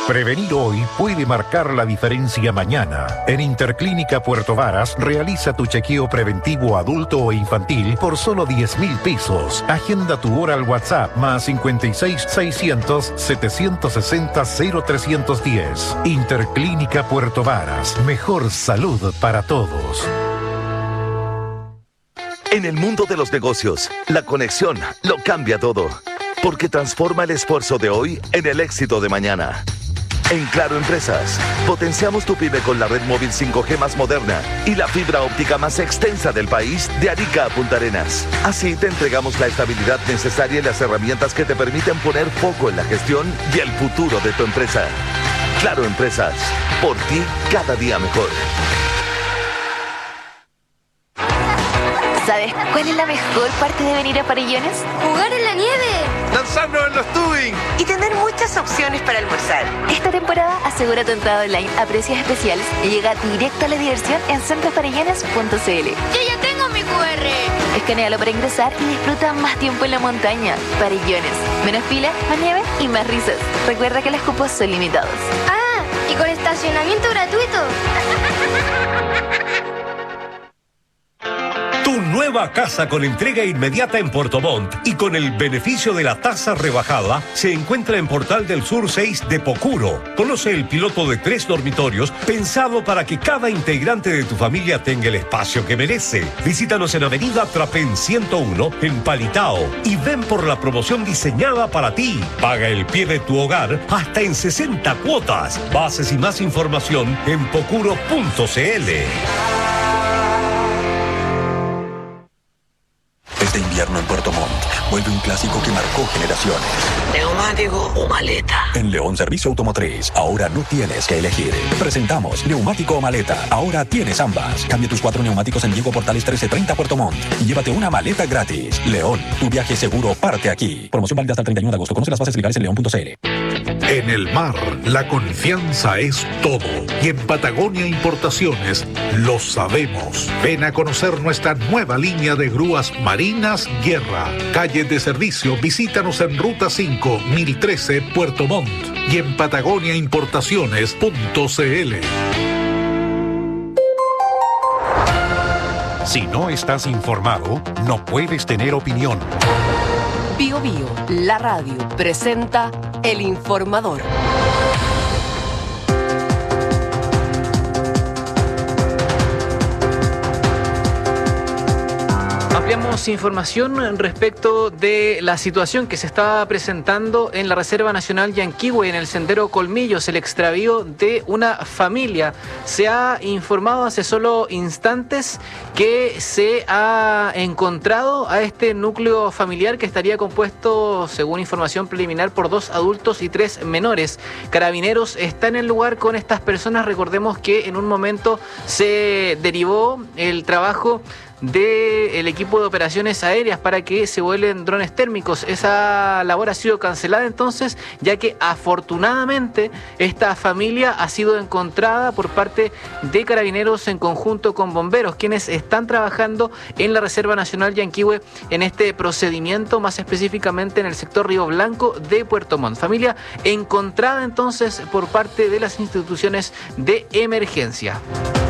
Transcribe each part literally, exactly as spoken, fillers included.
Prevenir hoy puede marcar la diferencia mañana. En Interclínica Puerto Varas, realiza tu chequeo preventivo adulto o infantil por solo diez mil pesos. Agenda tu hora al WhatsApp más cincuenta y seis, seiscientos, setecientos sesenta, cero trescientos diez. Interclínica Puerto Varas. Mejor salud para todos. En el mundo de los negocios, la conexión lo cambia todo, porque transforma el esfuerzo de hoy en el éxito de mañana. En Claro Empresas, potenciamos tu pyme con la red móvil cinco G más moderna y la fibra óptica más extensa del país, de Arica a Punta Arenas. Así te entregamos la estabilidad necesaria y las herramientas que te permiten poner foco en la gestión y el futuro de tu empresa. Claro Empresas, por ti cada día mejor. ¿Sabes cuál es la mejor parte de venir a Farellones? ¡Jugar en la nieve! ¡Lanzarnos en los tubing! Y tener muchas opciones para almorzar. Esta temporada asegura tu entrada online a precios especiales y llega directo a la diversión en centro farellones punto c l. ¡Yo ya tengo mi cu erre! Escanéalo para ingresar y disfruta más tiempo en la montaña. Farellones. Menos fila, más nieve y más risas. Recuerda que los cupos son limitados. ¡Ah! ¿Y con estacionamiento gratuito? Tu nueva casa con entrega inmediata en Puerto Montt y con el beneficio de la tasa rebajada se encuentra en Portal del Sur seis de Pocuro. Conoce el piloto de tres dormitorios pensado para que cada integrante de tu familia tenga el espacio que merece. Visítanos en Avenida Trapén ciento uno en Palitao y ven por la promoción diseñada para ti. Paga el pie de tu hogar hasta en sesenta cuotas. Bases y más información en pocuro punto c l. Este invierno en Puerto Montt vuelve un clásico que marcó generaciones. ¿Neumático o maleta? En León Servicio Automotriz, ahora no tienes que elegir. Presentamos neumático o maleta. Ahora tienes ambas. Cambia tus cuatro neumáticos en Diego Portales trece treinta Puerto Montt y llévate una maleta gratis. León, tu viaje seguro parte aquí. Promoción válida hasta el treinta y uno de agosto. Conoce las bases legales en león punto c l. En el mar, la confianza es todo. Y en Patagonia Importaciones lo sabemos. Ven a conocer nuestra nueva línea de grúas marinas Guerra. Calle de servicio, visítanos en Ruta cinco, mil trece, Puerto Montt. Y en patagonia importaciones punto c l. Si no estás informado, no puedes tener opinión. Bio Bio, la radio, presenta El Informador. Ampliamos información respecto de la situación que se está presentando en la Reserva Nacional Yanquihue, en el Sendero Colmillos, el extravío de una familia. Se ha informado hace solo instantes que se ha encontrado a este núcleo familiar que estaría compuesto, según información preliminar, por dos adultos y tres menores. Carabineros está en el lugar con estas personas. Recordemos que en un momento se derivó el trabajo del equipo de operaciones aéreas para que se vuelen drones térmicos. Esa labor ha sido cancelada entonces, ya que afortunadamente esta familia ha sido encontrada por parte de Carabineros en conjunto con bomberos, quienes están trabajando en la Reserva Nacional Yanquihue en este procedimiento, más específicamente en el sector Río Blanco de Puerto Montt. Familia encontrada entonces por parte de las instituciones de emergencia.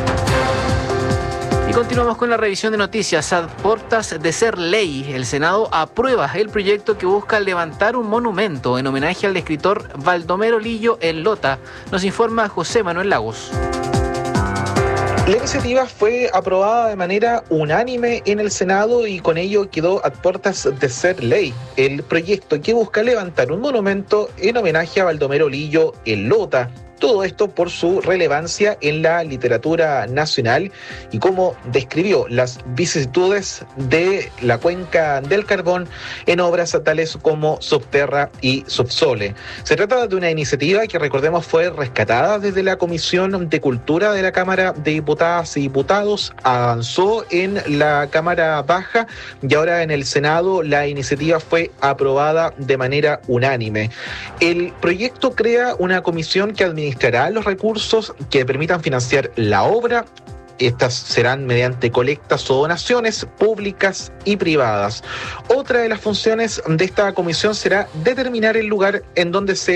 Y continuamos con la revisión de noticias. A portas de ser ley, el Senado aprueba el proyecto que busca levantar un monumento en homenaje al escritor Baldomero Lillo en Lota. Nos informa José Manuel Lagos. La iniciativa fue aprobada de manera unánime en el Senado y con ello quedó a puertas de ser ley el proyecto que busca levantar un monumento en homenaje a Baldomero Lillo en Lota. Todo esto por su relevancia en la literatura nacional y cómo describió las vicisitudes de la cuenca del carbón en obras tales como Subterra y Subsole. Se trata de una iniciativa que, recordemos, fue rescatada desde la Comisión de Cultura de la Cámara de Diputadas y Diputados, avanzó en la Cámara Baja y ahora en el Senado la iniciativa fue aprobada de manera unánime. El proyecto crea una comisión que administra administrará los recursos que permitan financiar la obra. Estas serán mediante colectas o donaciones públicas y privadas. Otra de las funciones de esta comisión será determinar el lugar en donde se